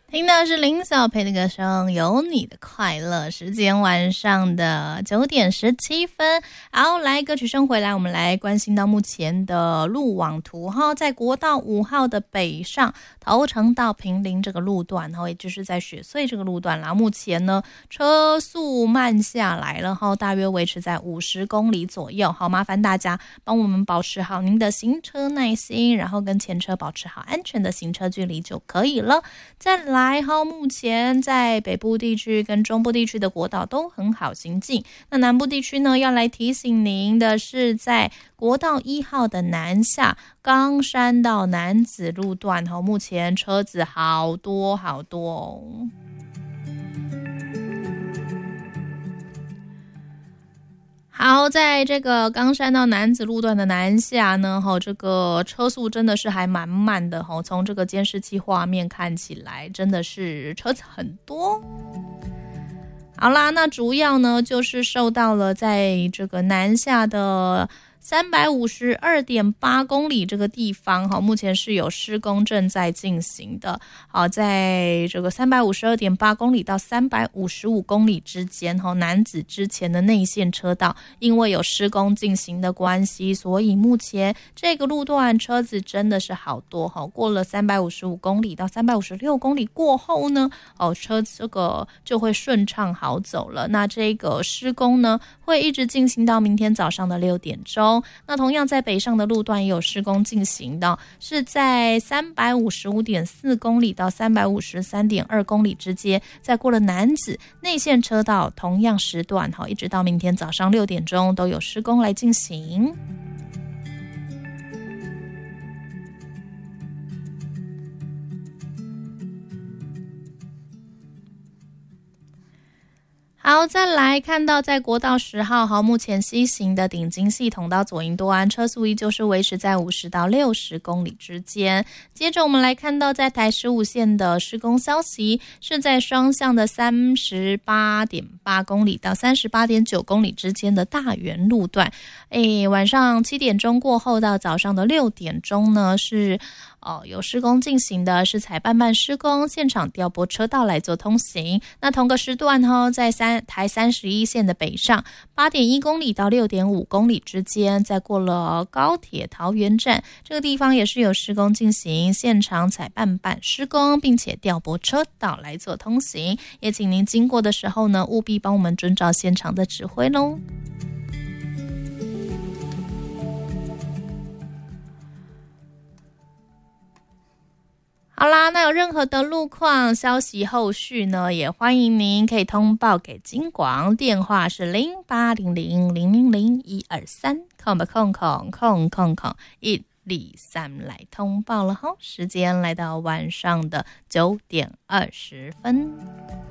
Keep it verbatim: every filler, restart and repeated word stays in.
听到是林小培的歌声，有你的快乐。时间晚上的九点十七分，好，来歌曲声回来，我们来关心到目前的路网图哈，在国道五号的北上头城到坪林这个路段哈，也就是在雪隧这个路段啦，目前呢车速慢下来了哈，大约维持在五十公里左右。好，麻烦大家帮我们保持好您的行车耐心，然后跟前车保持好安全的行车距离就可以了。再来。来好，目前在北部地区跟中部地区的国道都很好行进。那南部地区呢，要来提醒您的是，在国道一号的南下冈山到楠梓路段，目前车子好多好多哦。好，在这个冈山到楠梓路段的南下呢，这个车速真的是还蛮慢的，从这个监视器画面看起来真的是车子很多。好啦，那主要呢就是受到了在这个南下的三百五十二点八公里这个地方，目前是有施工正在进行的。好，在这个三百五十二点八公里到三百五十五公里之间，楠梓之前的内线车道因为有施工进行的关系，所以目前这个路段车子真的是好多。过了三百五十五公里到三百五十六公里过后呢，车这个就会顺畅好走了。那这个施工呢会一直进行到明天早上的六点钟。那同样在北上的路段也有施工进行的，是在三百五十五点四公里到三百五十三点二公里之间，在过了楠梓内线车道同样时段一直到明天早上六点钟都有施工来进行。好，再来看到在国道十号，好，目前西行的顶金系统到左营多安车速依旧是维持在五十到六十公里之间。接着我们来看到在台十五线的施工消息，是在双向的三十八点八公里到三十八点九公里之间的大园路段。诶，晚上七点钟过后到早上的六点钟呢，是哦，有施工进行的，是采半半施工，现场调拨车道来做通行。那同个时段呢，在三台三十一线的北上八点一公里到六点五公里之间，在过了高铁桃园站这个地方也是有施工进行，现场采半半施工，并且调拨车道来做通行。也请您经过的时候呢，务必帮我们遵照现场的指挥咯。好啦，那有任何的路况消息后续呢，也欢迎您可以通报给金广，电话是零八零零零零零一二三空空空空空空一二三来通报了哈。时间来到晚上的九点二十分。